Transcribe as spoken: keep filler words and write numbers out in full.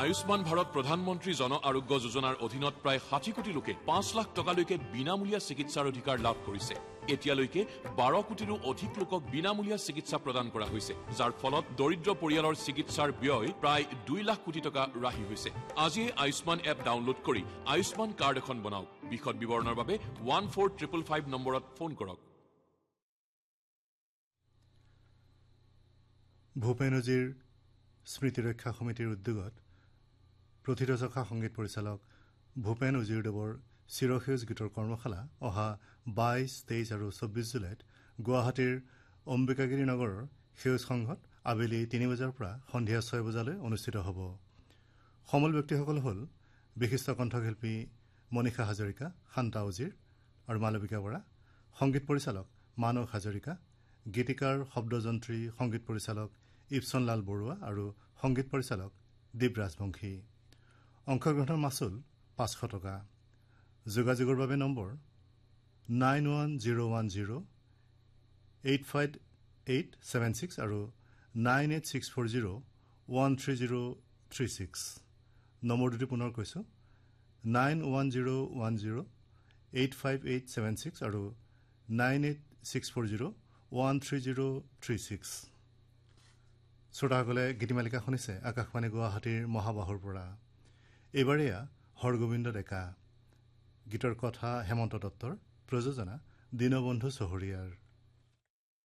আয়ুষ্মান ভাৰত প্ৰধানমন্ত্ৰী জন আৰোগ্য যোজনাৰ অধীনত প্ৰায় ষাঠি কোটি লোকে পাঁচ লাখ টকালৈকে বিনামূলীয়া চিকিৎসাৰ অধিকাৰ লাভ কৰিছে। এতিয়ালৈকে বাৰ কোটিৰো অধিক লোকক বিনামূলীয়া চিকিৎসা প্ৰদান কৰা হৈছে, যাৰ ফলত দৰিদ্ৰ পৰিয়ালৰ চিকিৎসাৰ ব্যয় প্ৰায় দুই লাখ কোটি টকা ৰাহি হৈছে। আজিয়ে আয়ুষ্মান এপ ডাউনলোড কৰি আয়ুষ্মান কাৰ্ড এখন বনাওক। বিশদ বিৱৰণৰ বাবে ওৱান ফ'ৰ ট্ৰিপল ফাইভ নম্বৰত ফোন কৰক। ভূপেন হাজৰিকাৰ স্মৃতি ৰক্ষা সমিতিৰ উদ্যোগত প্ৰথিতযশা সংগীত পৰিচালক ভূপেন হাজৰিকাদেৱৰ চিৰসেউজ গীতৰ কৰ্মশালা অহা বাইছ তেইছ আৰু চৌব্বিছ জুলাইত গুৱাহাটীৰ অম্বিকাগিৰি নগৰৰ সেউজ সংঘত আবেলি তিনি বজাৰ পৰা সন্ধিয়া ছয় বজালৈ অনুষ্ঠিত হ'ব। সমল ব্যক্তিসকল হ'ল বিশিষ্ট কণ্ঠশিল্পী মনীষা হাজৰিকা, শান্তা উজিৰ আৰু মালবিকা বৰা, সংগীত পৰিচালক মানস হাজৰিকা, গীতিকাৰ শব্দযন্ত্ৰী সংগীত পৰিচালক ইপচন লাল বৰুৱা আৰু সংগীত পৰিচালক দীপ ৰাজবংশী। অংশগ্ৰহণৰ মাচুল পাঁচশ টকা। যোগাযোগৰ বাবে number nine one zero' one zero' eight five eight seven six আৰু nine eight six four zero' one three zero' three six. Number দুটি পুনৰ কৈছোঁ, nine one zero' one zero' eight five eight seven six আৰু nine eight six four zero' one three zero' three six. শ্ৰোতাসকলে Gitimalika শুনিছে আকাশবাণী গুৱাহাটীৰ মহাবাহুৰ পৰা। এইবাৰ এয়া হৰগোবিন্দ ডেকা। গীতৰ কথা হেমন্ত দত্তৰ, প্ৰযোজনা দীনবন্ধু চহৰীয়াৰ।